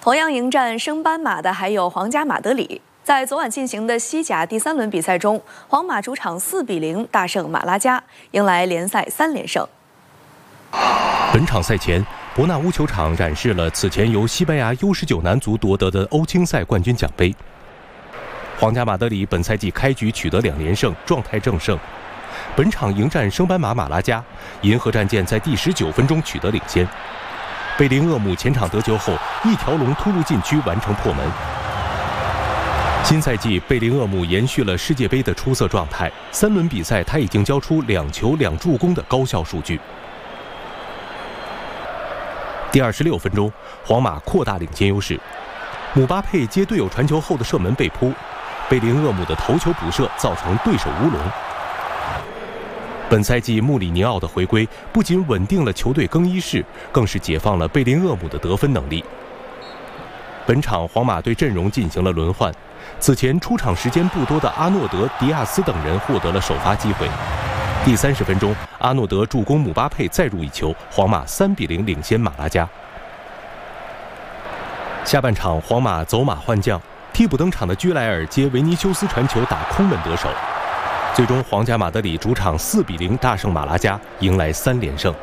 同样迎战升班马的还有皇家马德里。在昨晚进行的西甲第3轮比赛中，皇马主场4比0大胜马拉加，迎来联赛3连胜。 本场赛前，伯纳乌球场展示了此前由西班牙 U19 男足夺得的欧青赛冠军奖杯。皇家马德里本赛季开局取得2连胜，状态正盛。本场迎战升班马马拉加，银河战舰在第19分钟取得领先。贝林厄姆前场得球后，一条龙突入禁区完成破门。新赛季，贝林厄姆延续了世界杯的出色状态，3轮比赛他已经交出2球2助攻的高效数据。第26分钟，皇马扩大领先优势，姆巴佩接队友传球后的射门被扑，贝林厄姆的头球补射造成对手乌龙。本赛季穆里尼奥的回归不仅稳定了球队更衣室，更是解放了贝林厄姆的得分能力。本场皇马对阵容进行了轮换，此前出场时间不多的阿诺德、迪亚斯等人获得了首发机会。第30分钟，阿诺德助攻姆巴佩再入一球，皇马3比0领先马拉加。下半场，皇马走马换将，替补登场的居莱尔接维尼修斯传球打空门得手。最终，皇家马德里主场4比0大胜马拉加，迎来3连胜。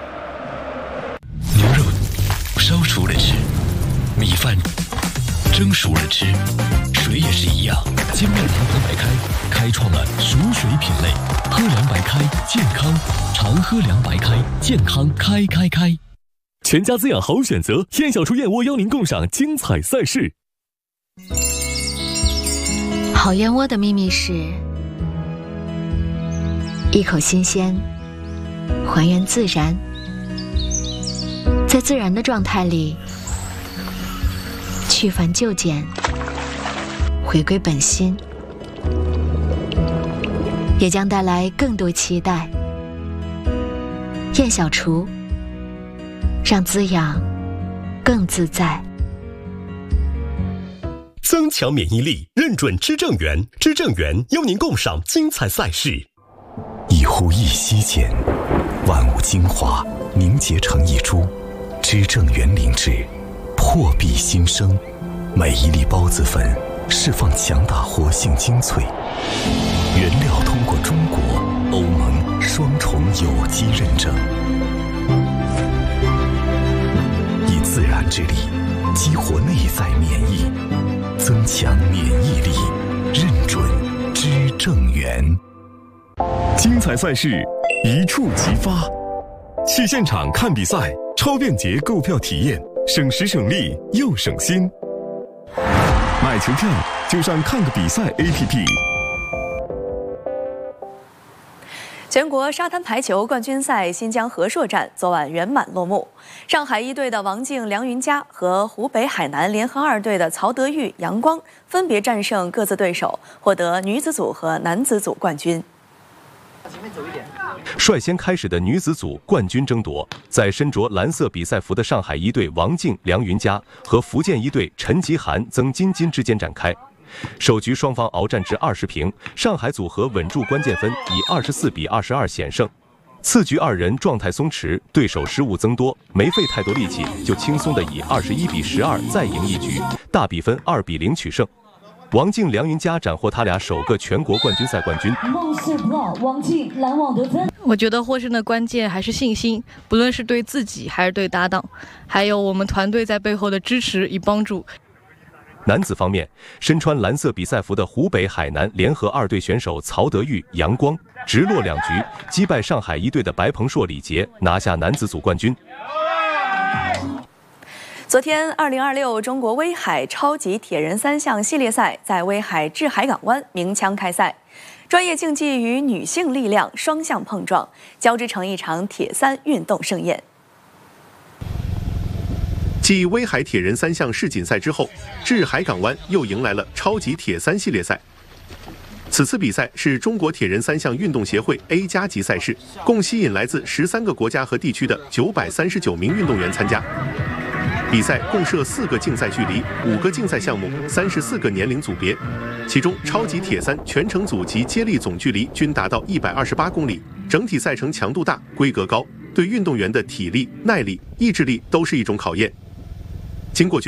牛肉烧熟了吃，米饭蒸熟了吃，水也是一样。精酿长河白开开创了熟水品类，喝凉白开，健康常喝凉白开，健康开。全家滋养好选择，燕小厨燕窝邀您共赏精彩赛事。 好燕窝的秘密是一口新鲜，还原自然，在自然的状态里去繁就简，回归本心，也将带来更多期待。燕小厨，让滋养更自在。 增强免疫力，认准知正源，知正源邀您共赏精彩赛事。 一呼一吸间，万物精华凝结成一株，知正源灵芝，破壁新生。每一粒孢子粉释放强大活性精粹，原料通过中国、欧盟双重有机认证，以自然之力激活内在免疫，增强免疫力，认准知正源。 精彩赛事一触即发，去现场看比赛，超便捷购票体验，省时省力又省心。买球票就上看个比赛 APP。 全国沙滩排球冠军赛新疆和硕站昨晚圆满落幕，上海一队的王静、梁云佳和湖北海南联合2队的曹德玉、杨光分别战胜各自对手，获得女子组和男子组冠军。 率先开始的女子组冠军争夺，在身着蓝色比赛服的上海一队王静、梁云佳和福建一队陈吉涵、曾金金之间展开。首局双方鏖战至20平，上海组合稳住关键分，以24比22险胜。次局二人状态松弛，对手失误增多，没费太多力气就轻松地以21比12再赢一局，大比分2比0取胜。王静、梁云佳斩获他俩首个全国冠军赛冠军。 王静拦网得分。 我觉得获胜的关键还是信心，不论是对自己还是对搭档，还有我们团队在背后的支持与帮助。 男子方面，身穿蓝色比赛服的湖北海南联合2队选手曹德玉、杨光直落2局击败上海一队的白鹏硕、李杰，拿下男子组冠军。 昨天，2026中国威海超级铁人3项系列赛在威海至海港湾鸣枪开赛，专业竞技与女性力量双向碰撞，交织成一场铁三运动盛宴。 继威海铁人3项世锦赛之后，至海港湾又迎来了超级铁三系列赛。此次比赛是中国铁人3项运动协会 A+ 级赛事，共吸引来自13个国家和地区的939名运动员参加。比赛共设4个竞赛距离、5个竞赛项目、34个年龄组别，其中超级铁三全程组及接力总距离均达到128公里，整体赛程强度大、规格高，对运动员的体力、耐力、意志力都是一种考验。经过